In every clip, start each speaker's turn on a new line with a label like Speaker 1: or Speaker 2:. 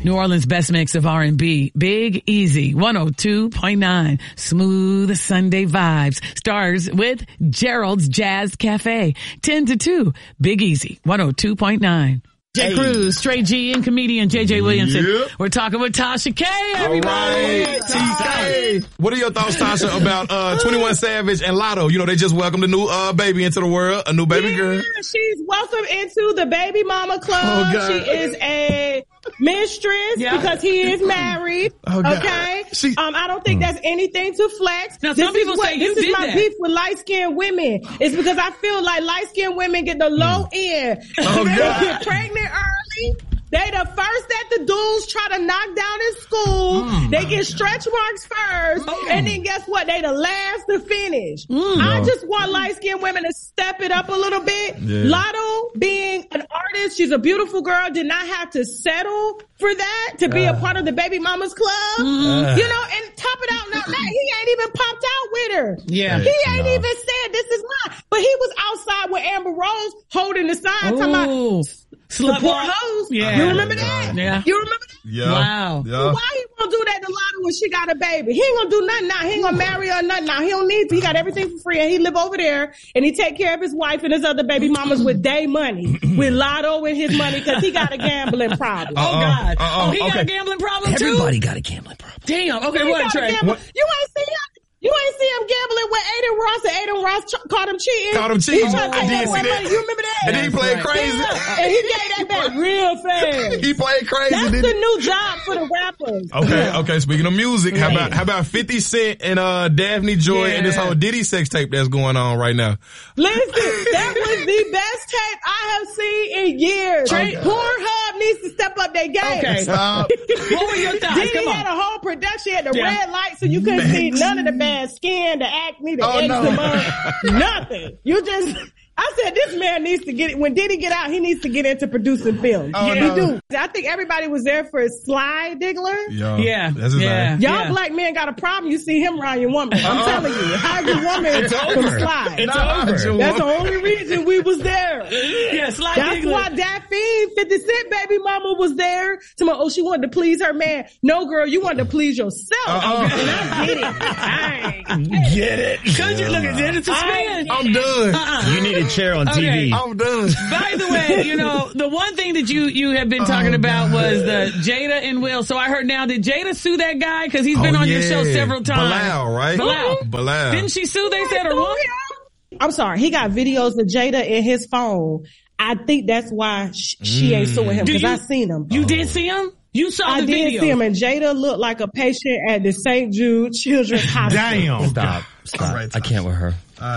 Speaker 1: New Orleans' best mix of R&B. Big Easy, 102.9. Smooth Sunday vibes. Stars with Gerald's Jazz Cafe. 10 to 2. Big Easy, 102.9. Jay Cruz, Trey G, and comedian JJ Williamson. Yep. We're talking with Tasha K, everybody.
Speaker 2: All right, TK. What are your thoughts, Tasha, about 21 Savage and Lotto? You know, they just welcomed a new baby into the world, a new baby girl.
Speaker 3: She's welcome into the Baby Mama Club.
Speaker 2: Oh, God.
Speaker 3: She is a mistress because he is married.
Speaker 2: Oh, God.
Speaker 3: Okay? I don't think that's anything to flex.
Speaker 1: Now, some people say you did that. This is my beef
Speaker 3: with light-skinned women. It's because I feel like light-skinned women get the low end.
Speaker 2: Oh,
Speaker 3: they
Speaker 2: God.
Speaker 3: get pregnant early. They the first that the dudes try to knock down in school. They get stretch marks first. And then guess what? They the last to finish. I just want light-skinned women to step it up a little bit. Yeah. Lotto, being an artist, she's a beautiful girl, did not have to settle for that to be a part of the Baby Mamas Club. You know, and top it out, now he ain't even popped out with her.
Speaker 1: Yeah.
Speaker 3: He ain't even said this is mine. But he was outside with Amber Rose holding the sign talking about support hoes.
Speaker 1: Yeah.
Speaker 3: You remember that?
Speaker 1: Yeah.
Speaker 3: You remember that?
Speaker 2: Yeah.
Speaker 1: Wow.
Speaker 2: Yeah.
Speaker 3: Why he gonna do that to Lotto when she got a baby? He ain't gonna do nothing now. He ain't gonna marry her or nothing now. He don't need to. He got everything for free and he live over there and he take care of his wife and his other baby mamas with day money. With Lotto and his money because he got a gambling problem.
Speaker 1: Oh, God. He got a gambling problem too?
Speaker 4: Everybody got a gambling problem.
Speaker 1: Damn. Okay, what, Trey?
Speaker 3: You ain't see him gambling with Aiden Ross, and Aiden Ross caught him cheating.
Speaker 2: He
Speaker 3: tried to take that money. You remember that?
Speaker 2: And he played crazy.
Speaker 3: Yeah. And he gave that back real fast.
Speaker 2: He played crazy.
Speaker 3: That's the new job for the rappers.
Speaker 2: Okay. Speaking of music, how about 50 Cent and Daphne Joy and this whole Diddy sex tape that's going on right now?
Speaker 3: Listen, that was the best tape I have seen in years. Pornhub needs to step up their game.
Speaker 1: Okay. What were your thoughts?
Speaker 3: Diddy had a whole production, had the red light, so you couldn't see none of the bad skin, the acne, the eczema, nothing. You just, I said this man needs to get, when Diddy get out, he needs to get into producing films. He do. I think everybody was there for Sly Diggler.
Speaker 1: Yeah.
Speaker 2: That's his name.
Speaker 3: Y'all black men got a problem, you see him around your woman. I'm telling you, hide your woman from Sly.
Speaker 1: It's over.
Speaker 3: That's the only reason we was there.
Speaker 1: Yeah, Sly
Speaker 3: That's
Speaker 1: Diggler.
Speaker 3: why Daffy, 50 Cent baby mama was there. She wanted to please her man. No, girl, you wanted to please yourself. And I get it.
Speaker 4: Get it.
Speaker 1: Cause you look at it, it's a spin.
Speaker 2: I'm done.
Speaker 4: You need a chair on TV.
Speaker 2: I'm done.
Speaker 1: By the way, you know, the one thing that you have been talking about was the Jada and Will. So I heard now, did Jada sue that guy? Cause he's been on your show several times.
Speaker 2: Bilal, right? Bilal.
Speaker 1: Didn't she sue, they said, or what?
Speaker 3: I'm sorry. He got videos of Jada in his phone. I think that's why she ain't suing him because I seen him.
Speaker 1: You did see him? You saw the video.
Speaker 3: I did see him, and Jada looked like a patient at the St. Jude Children's Hospital.
Speaker 4: Damn. Stop.
Speaker 2: Right,
Speaker 4: I can't with her.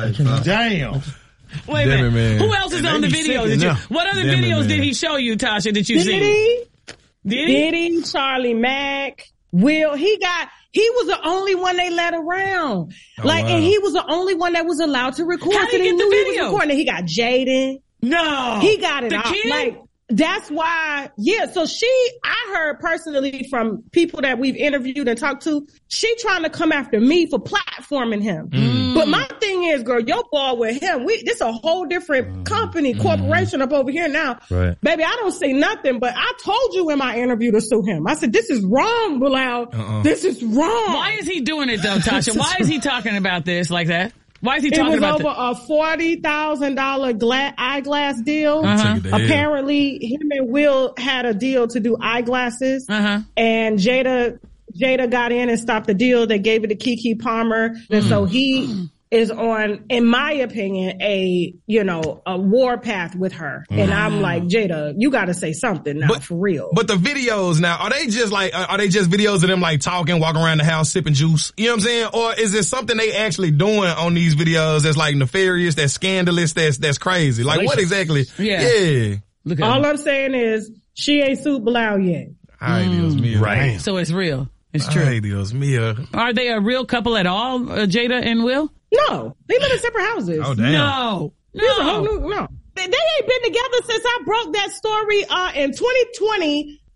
Speaker 2: Damn.
Speaker 1: Wait a minute. Man. Who else is on the video? What other videos did he show you, Tasha, that you see?
Speaker 3: Diddy, Charlie Mack, Will. He was the only one they let around. And he was the only one that was allowed to record.
Speaker 1: How did he get the video?
Speaker 3: He was recording. He got Jaden.
Speaker 1: No.
Speaker 3: He got it
Speaker 1: the
Speaker 3: out.
Speaker 1: Kid?
Speaker 3: That's why, so I heard personally from people that we've interviewed and talked to, she trying to come after me for platforming him. But my thing is, girl, your ball with him, this a whole different company, corporation up over here now.
Speaker 4: Right.
Speaker 3: Baby, I don't say nothing, but I told you in my interview to sue him. I said, this is wrong, Bilal. This is wrong.
Speaker 1: Why is he doing it though, Tasha? Why is he talking about this like that? Why is he talking about
Speaker 3: it? It was over a $40,000 eyeglass deal. Apparently, him and Will had a deal to do eyeglasses. And Jada got in and stopped the deal. They gave it to Keke Palmer. And so he is on, in my opinion, a war path with her. And I'm like, Jada, you gotta say something now, for real.
Speaker 2: But the videos now, are they just videos of them like talking, walking around the house, sipping juice? You know what I'm saying? Or is it something they actually doing on these videos that's like nefarious, that's scandalous, that's crazy? Like what exactly? Yeah.
Speaker 3: All I'm saying is, she ain't sued Bilal yet.
Speaker 2: Ay, Dios mío.
Speaker 1: Right. So it's real. It's true.
Speaker 2: Ay, Dios mío.
Speaker 1: Are they a real couple at all, Jada and Will?
Speaker 3: No, they live in separate houses.
Speaker 2: Oh, damn.
Speaker 1: No.
Speaker 3: They ain't been together since I broke that story in 2020.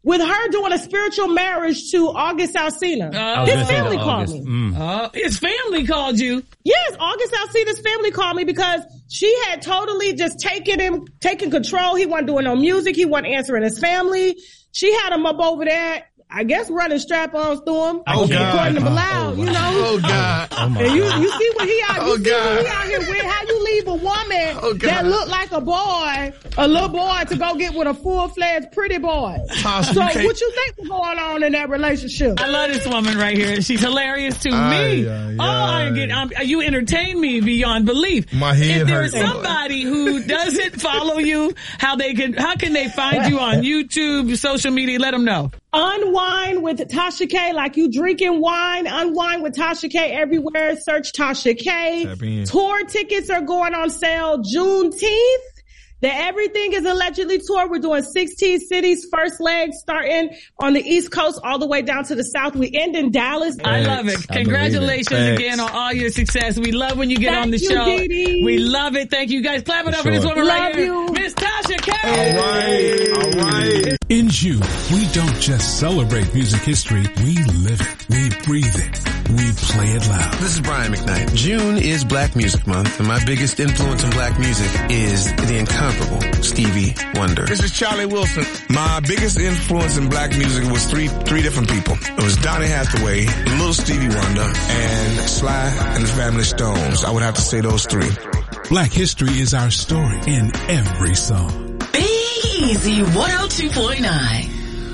Speaker 3: with her doing a spiritual marriage to August Alsina. His family called me.
Speaker 1: His family called you?
Speaker 3: Yes, August Alsina's family called me because she had totally just taken control. He wasn't doing no music. He wasn't answering his family. She had him up over there, I guess, running strap-ons through him. According to Bilal, you know.
Speaker 2: Oh, God.
Speaker 3: And you see what he out here with. How you leave a woman that looked like a little boy, to go get with a full-fledged pretty boy. So what you think was going on in that relationship?
Speaker 1: I love this woman right here. She's hilarious to me. You entertain me beyond belief.
Speaker 2: My head
Speaker 1: if there's
Speaker 2: hurts.
Speaker 1: somebody who doesn't follow you, how can they find you on YouTube, social media? Let them know.
Speaker 3: Unwind with Tasha K, like you drinking wine. Unwind with Tasha K everywhere. Search Tasha K. Tour tickets are going on sale Juneteenth. The Everything is Allegedly tour. We're doing 16 cities. First leg starting on the East Coast all the way down to the South. We end in Dallas.
Speaker 1: I love it. Congratulations again on all your success. We love when you get on the show.
Speaker 3: Dee.
Speaker 1: We love it. Thank you guys. Clap it up for this woman right here. Miss Tasha K.
Speaker 2: All right.
Speaker 5: In June, we don't just celebrate music history, we live it, we breathe it, we play it loud.
Speaker 6: This is Brian McKnight. June is Black Music Month, and my biggest influence in black music is the incomparable Stevie Wonder.
Speaker 7: This is Charlie Wilson. My biggest influence in black music was three different people. It was Donny Hathaway, Little Stevie Wonder, and Sly and the Family Stones. I would have to say those three.
Speaker 5: Black history is our story in every song.
Speaker 1: Easy 102.9.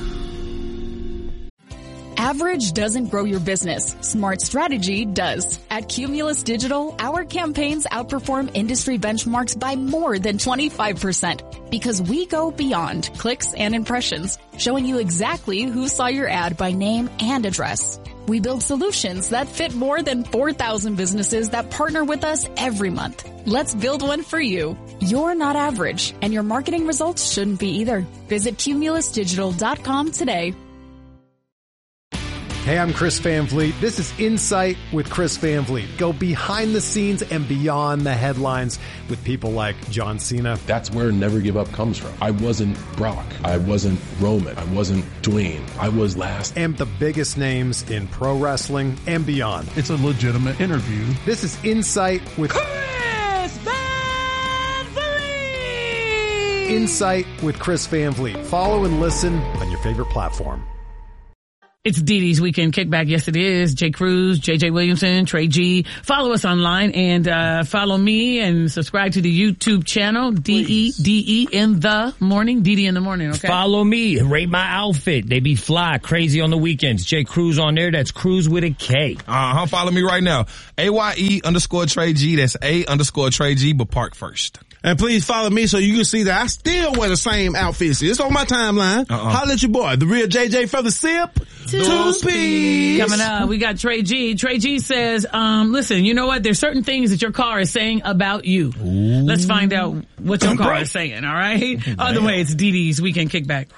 Speaker 8: Average doesn't grow your business. Smart strategy does. At Cumulus Digital, our campaigns outperform industry benchmarks by more than 25% because we go beyond clicks and impressions, showing you exactly who saw your ad by name and address. We build solutions that fit more than 4,000 businesses that partner with us every month. Let's build one for you. You're not average, and your marketing results shouldn't be either. Visit cumulusdigital.com today.
Speaker 9: Hey, I'm Chris Van Vliet. This is Insight with Chris Van Vliet. Go behind the scenes and beyond the headlines with people like John Cena.
Speaker 10: That's where Never Give Up comes from. I wasn't Brock. I wasn't Roman. I wasn't Dwayne. I was last.
Speaker 9: And the biggest names in pro wrestling and beyond.
Speaker 5: It's a legitimate interview.
Speaker 9: This is Insight with
Speaker 1: Chris Van Vliet.
Speaker 9: Insight with Chris Van Vliet. Follow and listen on your favorite platform.
Speaker 1: It's Dee Dee's Weekend Kickback. Yes, it is. Jay Cruz, JJ Williamson, Trey G. Follow us online and follow me and subscribe to the YouTube channel, DEDE in the morning. DD in the morning, okay?
Speaker 4: Follow me. Rate my outfit. They be fly, crazy on the weekends. Jay Cruz on there. That's Cruz with a K.
Speaker 2: Follow me right now. AYE_Trey G. That's A_Trey G, but park first.
Speaker 7: And please follow me so you can see that I still wear the same outfits. It's on my timeline. Holla at your boy, the real JJ for the sip. Two P's.
Speaker 1: Coming up, we got Trey G. Trey G says, listen, you know what? There's certain things that your car is saying about you. Let's find out what your car is saying, all right? Other way, it's Dee Dee's Weekend Kickback.